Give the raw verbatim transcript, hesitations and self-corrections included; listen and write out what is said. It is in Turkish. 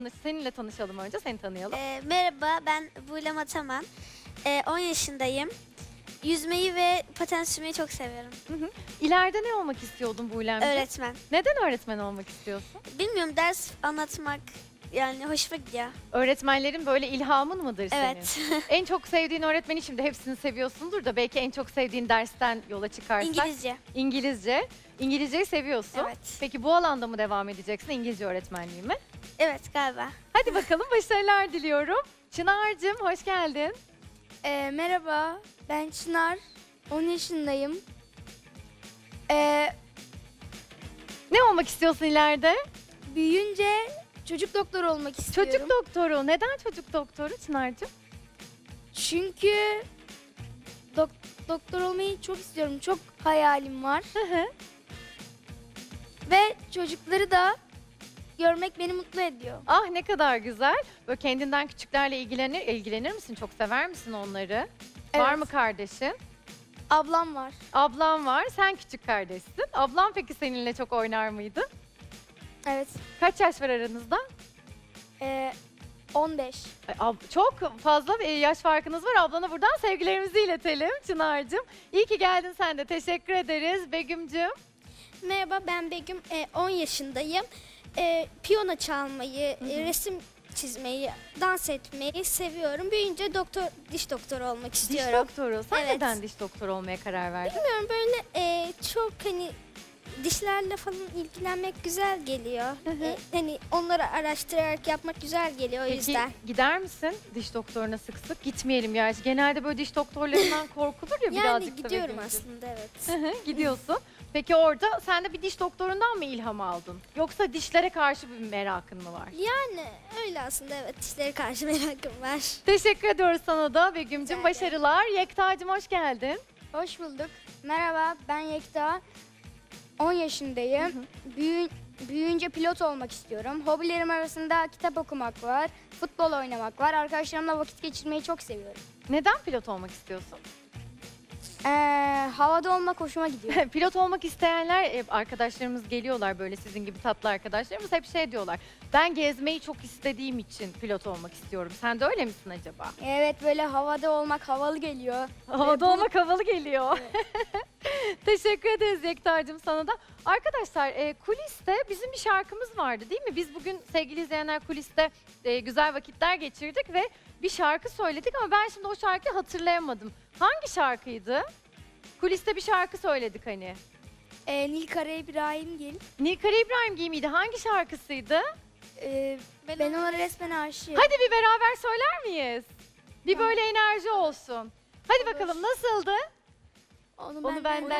Seninle tanışalım önce, seni tanıyalım. Ee, merhaba, ben Buylem Ataman. Ee, on yaşındayım. Yüzmeyi ve paten sürmeyi çok seviyorum. Hı hı. İleride ne olmak istiyordun Buğlemciğim? Öğretmen. Neden öğretmen olmak istiyorsun? Bilmiyorum, ders anlatmak yani hoşuma gidiyor. Öğretmenlerin böyle ilhamın mıdır senin? Evet. En çok sevdiğin öğretmeni, şimdi hepsini seviyorsundur da belki en çok sevdiğin dersten yola çıkarsak. İngilizce. İngilizce. İngilizceyi seviyorsun. Evet. Peki bu alanda mı devam edeceksin, İngilizce öğretmenliği mi? Evet, galiba. Hadi bakalım, başarılar diliyorum. Çınar'cığım hoş geldin. Ee, merhaba, ben Çınar. on yaşındayım. Ee, Ne olmak istiyorsun ileride? büyüyünce çocuk doktoru olmak istiyorum. Çocuk doktoru. Neden çocuk doktoru Çınar'cığım? Çünkü dok- doktor olmayı çok istiyorum. Çok hayalim var. Hı hı. Ve çocukları da görmek beni mutlu ediyor. Ah ne kadar güzel. Böyle kendinden küçüklerle ilgilenir, ilgilenir misin? Çok sever misin onları? Var Evet. mı kardeşin? Ablam var. Ablam var, sen küçük kardeşsin. Ablam peki seninle çok oynar mıydı? Evet. Kaç yaş var aranızda? Ee, on beş. Ay, ab- çok fazla bir yaş farkınız var. Ablana buradan sevgilerimizi iletelim Çınar'cığım. İyi ki geldin sen de. Teşekkür ederiz Begüm'cüğüm. Merhaba, ben Begüm, e, on yaşındayım. E, piyano çalmayı, Hı hı. e, resim çizmeyi, dans etmeyi seviyorum. Büyüyünce doktor, diş doktoru olmak Diş istiyorum. doktoru. Sen Evet. neden diş doktoru olmaya karar verdin? Bilmiyorum, böyle e, çok hani dişlerle falan ilgilenmek güzel geliyor. Hı hı. E, hani onları araştırarak yapmak güzel geliyor o Peki yüzden. gider misin diş doktoruna sık sık? Gitmeyelim ya. Genelde böyle diş doktorlarından korkulur ya birazcık Yani da gidiyorum Begüm'cüğüm. aslında, evet. Hı hı, gidiyorsun. Peki orada sen de bir diş doktorundan mı ilham aldın? Yoksa dişlere karşı bir merakın mı var? Yani öyle aslında, evet, dişlere karşı merakım var. Teşekkür ediyoruz sana da Begüm'cüğüm. Rica ederim. Başarılar. Yekta'cığım hoş geldin. Hoş bulduk. Merhaba, ben Yekta. on yaşındayım. Büyü- büyüyünce pilot olmak istiyorum. Hobilerim arasında kitap okumak var, futbol oynamak var. Arkadaşlarımla vakit geçirmeyi çok seviyorum. Neden pilot olmak istiyorsun? Ee, havada olmak hoşuma gidiyor. Pilot olmak isteyenler, e, arkadaşlarımız geliyorlar böyle sizin gibi tatlı arkadaşlarımız hep şey diyorlar. Ben gezmeyi çok istediğim için pilot olmak istiyorum. Sen de öyle misin acaba? Evet, böyle havada olmak havalı geliyor. Havada bu- olmak havalı geliyor. Teşekkür ederiz Yekta'cığım sana da. Arkadaşlar e, kuliste bizim bir şarkımız vardı değil mi? Biz bugün sevgili izleyenler kuliste e, güzel vakitler geçirdik ve bir şarkı söyledik ama ben şimdi o şarkıyı hatırlayamadım. Hangi şarkıydı? Kuliste bir şarkı söyledik hani. Ee, Nilkara İbrahimgil. Nilkara İbrahimgil miydi? Hangi şarkısıydı? Ee, ben ona resmen aşığım. Hadi bir beraber söyler miyiz? Bir Tamam. böyle enerji olsun. Hadi Olur. bakalım nasıldı? Onu, Onu benden